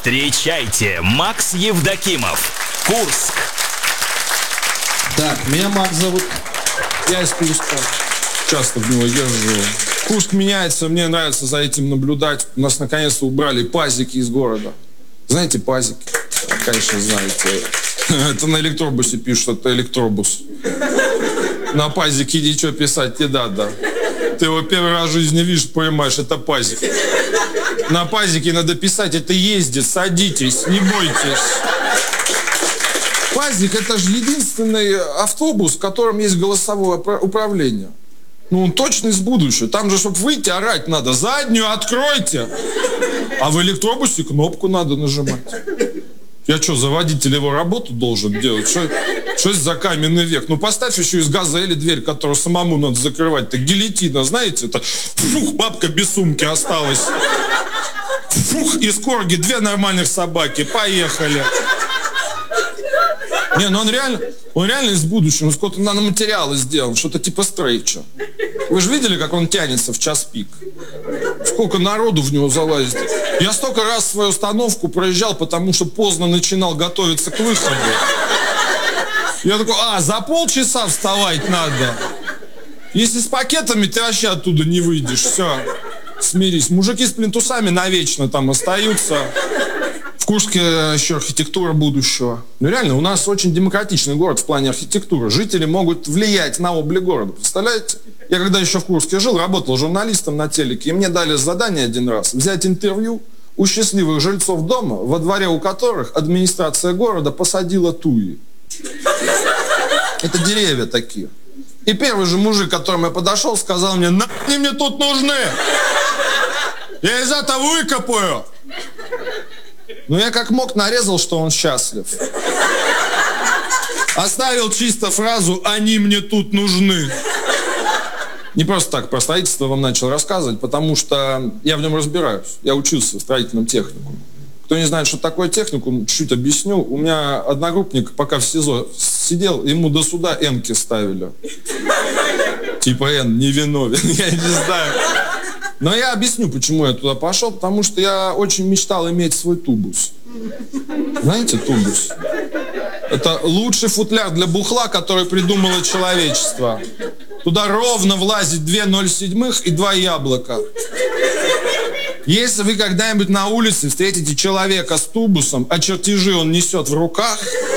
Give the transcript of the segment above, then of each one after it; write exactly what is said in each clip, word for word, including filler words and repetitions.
Встречайте, Макс Евдокимов, Курск. Так, меня Макс зовут. Я из Курска. Часто в него езжу. Курск меняется, мне нравится за этим наблюдать. У нас наконец-то убрали пазики из города. Знаете пазики? Конечно, знаете. Это на электробусе пишут, это электробус. На пазике ничего писать не надо. Ты его первый раз в жизни видишь, понимаешь, это пазик. На пазике надо писать, это ездит, садитесь, не бойтесь. Пазик — это же единственный автобус, в котором есть голосовое управление. Ну, он точно из будущего. Там же, чтобы выйти, орать надо. Заднюю откройте. А в электробусе кнопку надо нажимать. Я что, за водителя его работу должен делать? Что, что это за каменный век? Ну, поставь еще из газели дверь, которую самому надо закрывать. Это гильотина, знаете? Это фух, бабка без сумки осталась. Фух, из корги две нормальных собаки. Поехали. Не, ну он реально, он реально из будущего. Он сколько-то наноматериала сделан, что-то типа стрейча. Вы же видели, как он тянется в час пик? Сколько народу в него залазит. Я столько раз свою остановку проезжал, потому что поздно начинал готовиться к выходу. Я такой, а, за полчаса вставать надо. Если с пакетами, ты вообще оттуда не выйдешь. Все, смирись. Мужики с плинтусами навечно там остаются. В Курске еще архитектура будущего. Ну реально, у нас очень демократичный город в плане архитектуры. Жители могут влиять на облик города. Представляете? Я когда еще в Курске жил, работал журналистом на телеке, и мне дали задание один раз взять интервью у счастливых жильцов дома, во дворе у которых администрация города посадила туи. Это деревья такие. И первый же мужик, к которому я подошел, сказал мне: «Нахуй мне тут нужны! Я из этого выкопаю!» Ну, я как мог нарезал, что он счастлив. Оставил чисто фразу «они мне тут нужны». Не просто так про строительство вам начал рассказывать, потому что я в нем разбираюсь. Я учился в строительном техникуме. Кто не знает, что такое техникум, чуть-чуть объясню. У меня одногруппник, пока в СИЗО сидел, ему до суда энки ставили. Типа Н не виновен, я не знаю. Но я объясню, почему я туда пошел. Потому что я очень мечтал иметь свой тубус. Знаете, тубус? Это лучший футляр для бухла, который придумало человечество. Туда ровно влазит две ноль седьмых и два яблока. Если вы когда-нибудь на улице встретите человека с тубусом, а чертежи он несет в руках,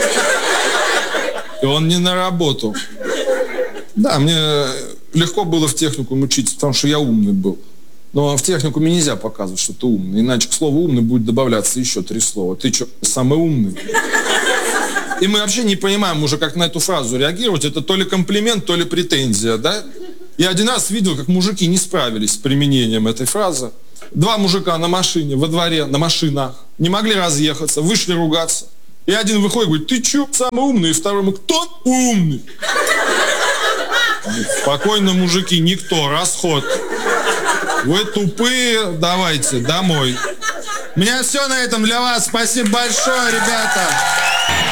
то он не на работу. Да, мне легко было в техникум учиться, потому что я умный был. Но в техникуме нельзя показывать, что ты умный. Иначе к слову «умный» будет добавляться еще три слова. Ты что, самый умный? И мы вообще не понимаем уже, как на эту фразу реагировать. Это то ли комплимент, то ли претензия, да? Я один раз видел, как мужики не справились с применением этой фразы. Два мужика на машине, во дворе, на машинах. Не могли разъехаться, вышли ругаться. И один выходит и говорит: «Ты чё, самый умный?» И второй ему: «Кто умный?» Спокойно, мужики, никто, расход. Вы тупые, давайте домой. У меня все на этом для вас. Спасибо большое, ребята.